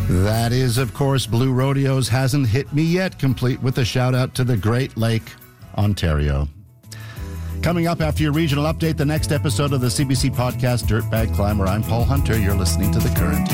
That is, of course, Blue Rodeo's Hasn't Hit Me Yet, complete with a shout-out to the Great Lake, Ontario. Coming up after your regional update, the next episode of the CBC podcast, Dirtbag Climber. I'm Paul Hunter. You're listening to The Current.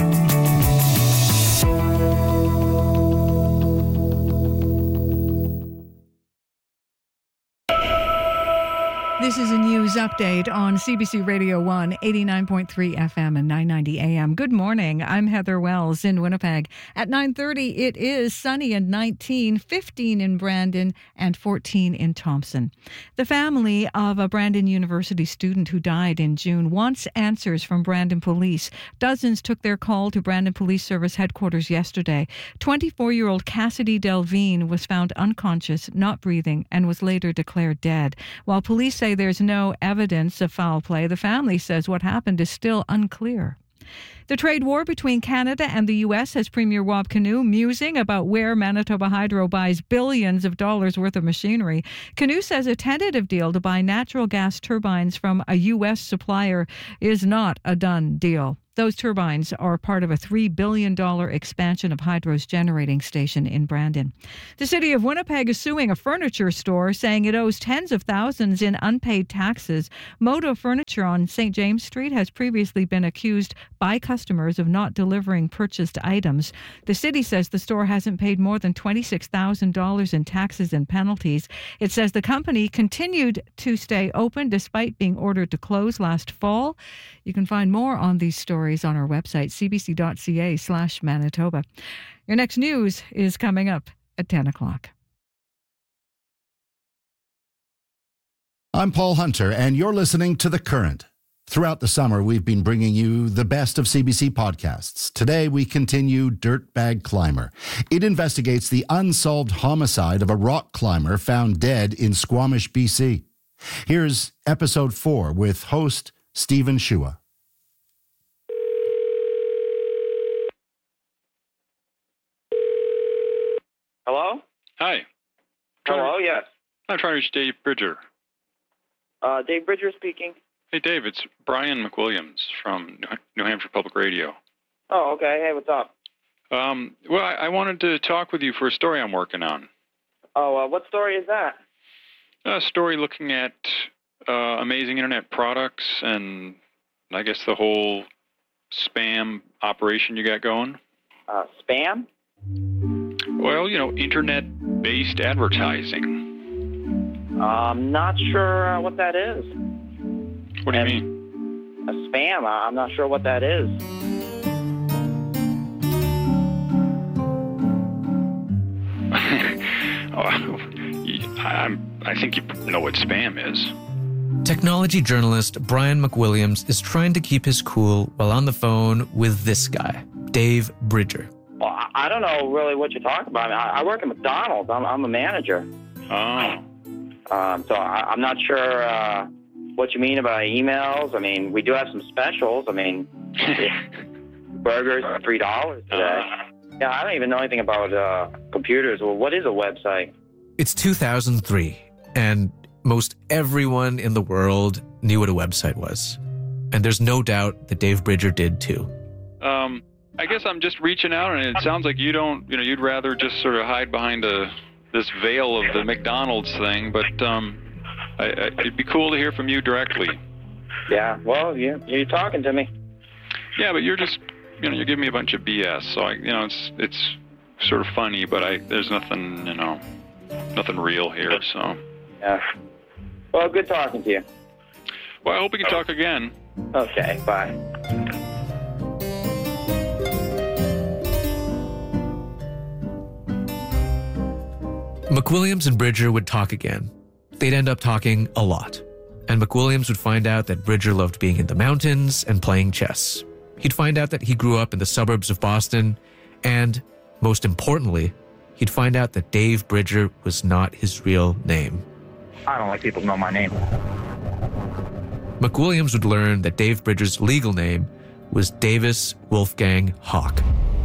This is a news update on CBC Radio 1, 89.3 FM and 990 AM. Good morning. I'm Heather Wells in Winnipeg. At 9:30, it is sunny and 19, 15 in Brandon and 14 in Thompson. The family of a Brandon University student who died in June wants answers from Brandon Police. Dozens took their call to Brandon Police Service headquarters yesterday. 24-year-old Cassidy Delvine was found unconscious, not breathing, and was later declared dead. While police say there's no evidence of foul play, the family says what happened is still unclear. The trade war between Canada and the U.S. has Premier Rob Canoe musing about where Manitoba Hydro buys billions of dollars worth of machinery. Canoe says a tentative deal to buy natural gas turbines from a U.S. supplier is not a done deal. Those turbines are part of a $3 billion expansion of Hydro's generating station in Brandon. The city of Winnipeg is suing a furniture store, saying it owes tens of thousands in unpaid taxes. Moto Furniture on St. James Street has previously been accused by customers of not delivering purchased items. The city says the store hasn't paid more than $26,000 in taxes and penalties. It says the company continued to stay open despite being ordered to close last fall. You can find more on these stories on our website, cbc.ca/Manitoba. Your next news is coming up at 10 o'clock. I'm Paul Hunter, and you're listening to The Current. Throughout the summer, we've been bringing you the best of CBC podcasts. Today, we continue Dirtbag Climber. It investigates the unsolved homicide of a rock climber found dead in Squamish, BC. Here's episode 4 with host Stephen Shua. Hello? Hi. Hello, yes. I'm trying to reach Dave Bridger. Dave Bridger speaking. Hey, Dave, it's Brian McWilliams from New Hampshire Public Radio. Oh, okay. Hey, what's up? Well, I wanted to talk with you for a story I'm working on. Oh, what story is that? A story looking at amazing internet products and I guess the whole spam operation you got going. Spam? Well, internet-based advertising. I'm not sure what that is. What do you mean? A spam? I'm not sure what that is. I think you know what spam is. Technology journalist Brian McWilliams is trying to keep his cool while on the phone with this guy, Dave Bridger. Well, I don't know really what you're talking about. I work at McDonald's. I'm a manager. Oh. So I'm not sure what you mean about emails. I mean, we do have some specials. I mean, burgers are $3 today. Yeah, I don't even know anything about computers. Well, what is a website? It's 2003, and most everyone in the world knew what a website was. And there's no doubt that Dave Bridger did too. I guess I'm just reaching out, and it sounds like you don't, you'd rather just sort of hide behind this veil of the McDonald's thing, but it'd be cool to hear from you directly. Yeah, well, you're talking to me. Yeah, but you're just, you're giving me a bunch of BS, so it's sort of funny, but there's nothing, nothing real here, so. Yeah. Well, good talking to you. Well, I hope we can talk again. Okay, bye. McWilliams and Bridger would talk again. They'd end up talking a lot. And McWilliams would find out that Bridger loved being in the mountains and playing chess. He'd find out that he grew up in the suburbs of Boston. And, most importantly, he'd find out that Dave Bridger was not his real name. I don't like people to know my name. McWilliams would learn that Dave Bridger's legal name was Davis Wolfgang Hawk.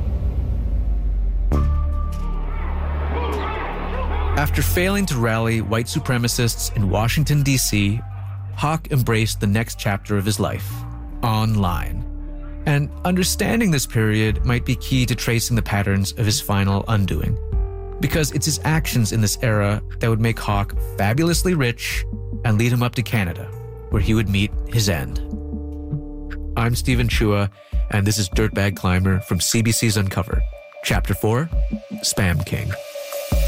After failing to rally white supremacists in Washington, D.C., Hawk embraced the next chapter of his life, online. And understanding this period might be key to tracing the patterns of his final undoing, because it's his actions in this era that would make Hawk fabulously rich and lead him up to Canada, where he would meet his end. I'm Stephen Chua, and this is Dirtbag Climber from CBC's Uncovered, Chapter 4, Spam King.